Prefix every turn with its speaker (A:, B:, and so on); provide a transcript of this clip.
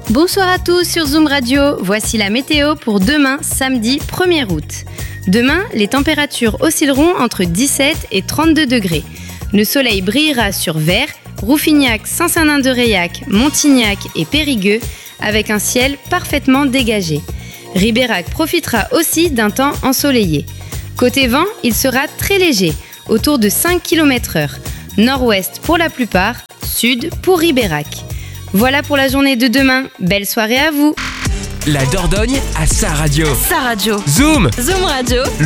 A: Bonsoir à tous sur Zoom Radio, voici la météo pour demain, samedi 1er août. Demain, les températures oscilleront entre 17 et 32 degrés. Le soleil brillera sur Vert, Rouffignac, Saint-Sanin-de-Réac, Montignac et Périgueux, avec un ciel parfaitement dégagé. Ribérac profitera aussi d'un temps ensoleillé. Côté vent, il sera très léger, autour de 5 km/h. Nord-ouest pour la plupart, sud pour Ribérac. Voilà pour la journée de demain. Belle soirée à vous.
B: La Dordogne à sa radio.
C: Sa radio.
B: Zoom.
C: Zoom Radio.